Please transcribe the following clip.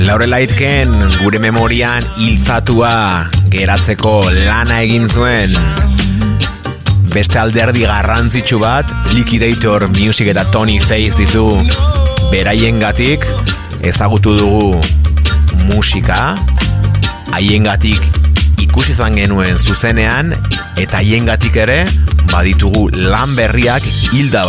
Laurel Aitken gure memorian hiltzatua geratzeko lana egin zuen beste alderdi garrantzitsu bat. Liquidator Music eta Tony Face ditu beraiengatik ezagutu dugu musika, haiengatik ikusi izan genuen zuzenean, eta haiengatik ere baditugu lan berriak hilda